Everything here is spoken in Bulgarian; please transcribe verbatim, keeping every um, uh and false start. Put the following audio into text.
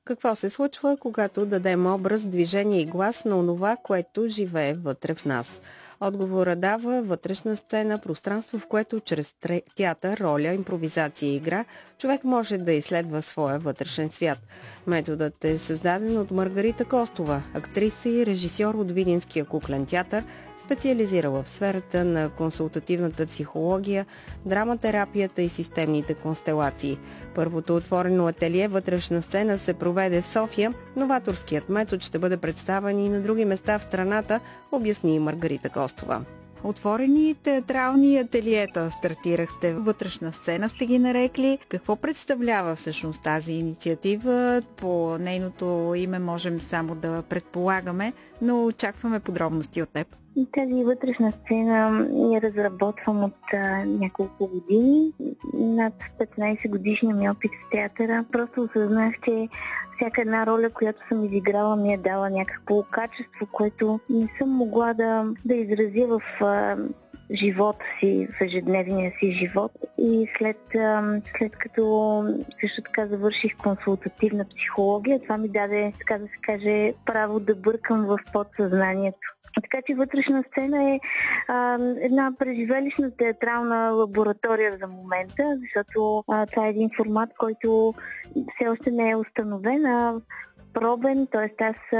Какво се случва, когато дадем образ, движение и глас на онова, което живее вътре в нас? Отговора дава вътрешна сцена, пространство, в което чрез театър, роля, импровизация и игра човек може да изследва своя вътрешен свят. Методът е създаден от Маргарита Костова, актриса и режисьор от Видинския куклен театър, специализирала в сферата на консултативната психология, драматерапията и системните констелации. Първото отворено ателие вътрешна сцена се проведе в София. Новаторският метод ще бъде представен и на други места в страната, обясни Маргарита Костова. Отворени театрални ателиета стартирахте. Вътрешна сцена сте ги нарекли. Какво представлява всъщност тази инициатива? По нейното име можем само да предполагаме, но очакваме подробности от теб. Тази вътрешна сцена я разработвам от а, няколко години. Над петнайсет годишния ми опит в театъра. Просто осъзнах, че всяка една роля, която съм изиграла, ми е дала някакво качество, което не съм могла да, да изразя в а, живота си, в ежедневния си живот. И след, а, след като също така завърших консултативна психология, това ми даде, така да се каже, право да бъркам в подсъзнанието. Така че вътрешна сцена е а, една преживелищна театрална лаборатория за момента, защото а, това е един формат, който все още не е установен, а пробен, т.е. аз